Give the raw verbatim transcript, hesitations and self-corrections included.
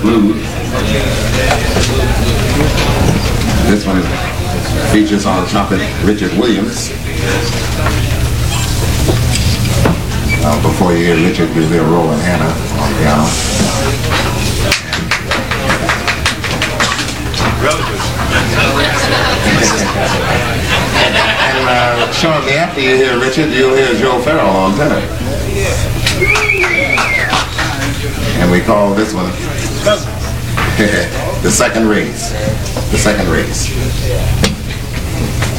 Blues. This one features on trumpet Richard Williams. Uh, before you hear Richard, you'll hear Roland Hanna on piano. And uh, shortly after you hear Richard, you'll hear Joe Farrell on tenor. And we call this one the second race. The second race.